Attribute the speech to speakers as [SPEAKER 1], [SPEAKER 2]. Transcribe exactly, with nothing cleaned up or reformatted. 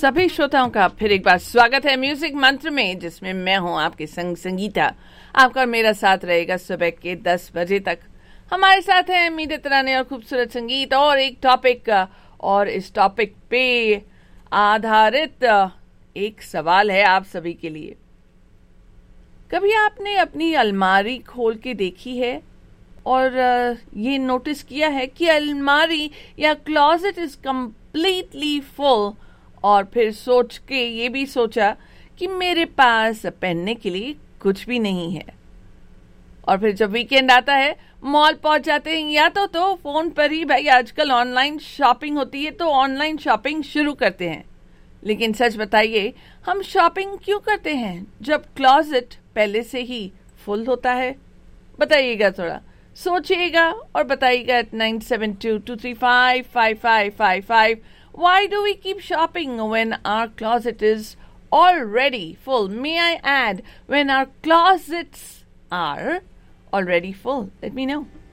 [SPEAKER 1] सभी श्रोताओं का फिर एक बार स्वागत है म्यूजिक मंत्र में, जिसमें मैं हूं आपके संग संगीता। आपका मेरा साथ रहेगा सुबह के दस बजे तक। हमारे साथ है मीठे तराने और खूबसूरत संगीत और एक टॉपिक, और इस टॉपिक पे आधारित एक सवाल है आप सभी के लिए। कभी आपने अपनी अलमारी खोल के देखी है और ये नोटिस किया है कि अलमारी या क्लोजेट इज कंप्लीटली फुल, और फिर सोच के ये भी सोचा कि मेरे पास पहनने के लिए कुछ भी नहीं है। और फिर जब वीकेंड आता है मॉल पहुंच जाते हैं, या तो तो फोन पर ही, भाई आजकल ऑनलाइन शॉपिंग होती है, तो ऑनलाइन शॉपिंग शुरू करते हैं। लेकिन सच बताइए, हम शॉपिंग क्यों करते हैं जब क्लोजेट पहले से ही फुल होता है? बताइएगा, थोड़ा सोचिएगा और बताइएगा eight nine seven to to three five five five five five. Why do we keep shopping when our closet is already full? May I add, when our closets are already full? Let me know.